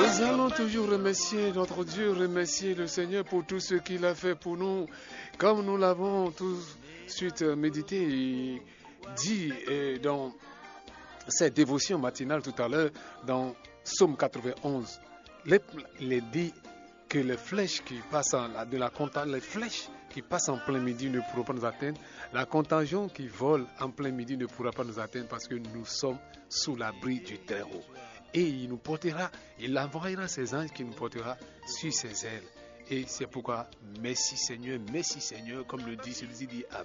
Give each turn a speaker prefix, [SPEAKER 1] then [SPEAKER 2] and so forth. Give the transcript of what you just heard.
[SPEAKER 1] Nous allons toujours remercier notre Dieu, remercier le Seigneur pour tout ce qu'il a fait pour nous. Comme nous l'avons tout de suite médité et dit dans cette dévotion matinale tout à l'heure, dans Psaume 91, il dit que les flèches qui passent les flèches qui passent en plein midi ne pourront pas nous atteindre. La contagion qui vole en plein midi ne pourra pas nous atteindre parce que nous sommes sous l'abri du Très-Haut. Et il envoyera ses anges qui nous portera sur ses ailes. Et c'est pourquoi, merci Seigneur, comme le dit celui-ci dit.